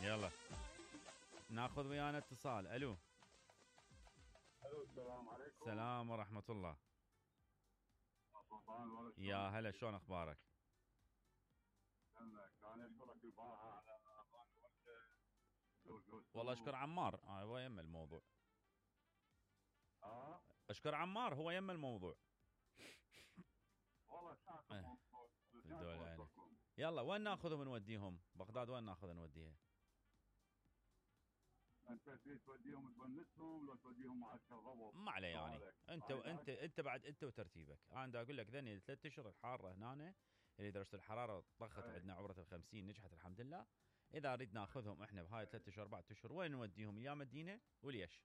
يلا ناخذ ويانا اتصال. الو. الو السلام عليكم. السلام ورحمة الله. يا هلا، شلون اخبارك؟ انا اشكرك البارحه على اغاني ورده. والله اشكر عمار، هو يم الموضوع. اه اشكر عمار، هو يم الموضوع. والله ساعتكم الدول عليه. يلا وين ناخذهم نوديهم؟ بغداد وين ناخذ نوديها؟ انت تريد توديهم تونسهم لو توديهم معسكر ضبط؟ ما علي يعني. انت بعد انت وترتيبك. انا دا اقول لك ذني 3 اشهر الحاره هنا اللي درجه الحراره طخت عندنا عبره ال50 نجحت الحمد لله. اذا نريد ناخذهم احنا بهاي 3 اشهر 4 اشهر وين نوديهم؟ يا مدينه وليش؟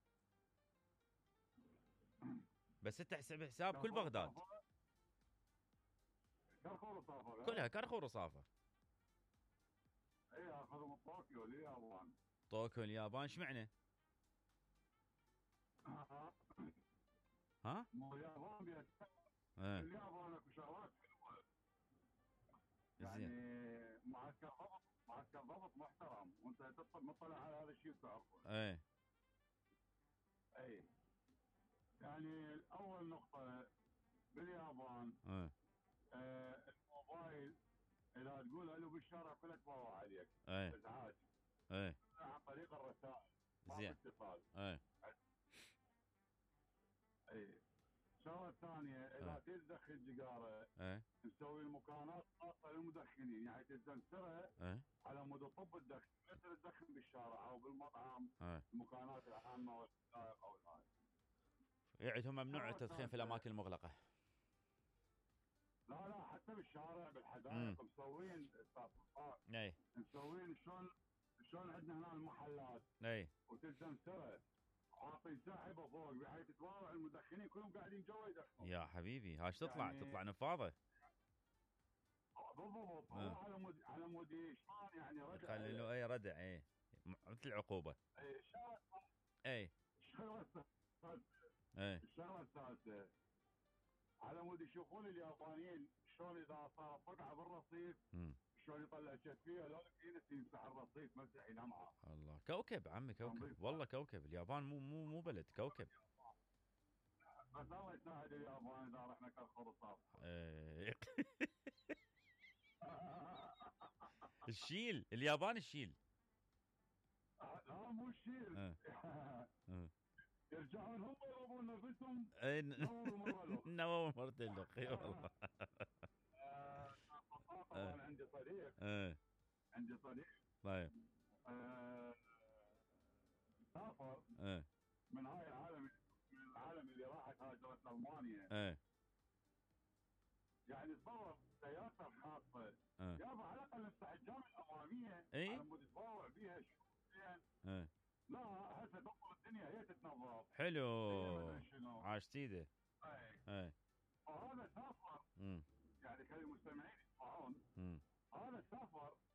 بس انت احسب حساب كل بغداد كرخور وصافر كلها كرخور وصافر. اي اخذهم طوكيو اليابان. طوكيو اليابان شمعنى؟ ها؟ مو اليابان اليابان اكو شغلات حلوه يعني. معسكر ضبط محترم وانت مطلع على هذا الشيء وتعرفه. اي يعني اول نقطه باليابان الموبايل اذا تقول الو بالشارع كله تبوع عليك ازعاج عن طريق الرسائل زين اتصال. اي الشغله الثانيه اذا تريد تدخل سيجاره نسوي المكانات خاصه للمدخنين يعني تستنسرها على مود طب الدخن مثل تدخن بالشارع او بالمطعم المكانات العامه والسائق او الهاي. يعني هم ممنوع التدخين في الاماكن المغلقه. لا حتى بالشارع بالحدائق مسوين مسوين شلون عندنا هنا المحلات وتلزم سره عاطين ساحبه فوق بحيث تتواضع المدخنين كلهم قاعدين جوا يدخنون. يا حبيبي هاش تطلع يعني تطلع نفاضه بالضبط. على مود شلون يعني ردع خلي له ردع مثل العقوبه. الشغله الثالثه على مود يشوفون اليابانيين شلون اذا صار فقعه بالرصيف شلون يطلع شفيه لو ينس يمسح الرصيف مسح ينمعه. الله كوكب عمي كوكب والله كوكب اليابان مو بلد كوكب. بس الله يساعد اليابان اذا رحنا كالخر صار. الشيل اليابان الشيل. لا مو الشيل. يرجعون هم يضربون نفسهم نووا مرتين لك اي والله. انا عندي صديق طيب سافر من هاي العالم اللي راحت هاجرت لالمانيا. يعني تصور سيارته الخاصه يابا على الاقل نفتح الجامعه الاماميه على مود تطوع بيها شوي. لا هسه تنظر الدنيا هي تتنظف حلو عاش سيده. وهذا سافر يعني خلي المستمعين يسمعون. هذا سافر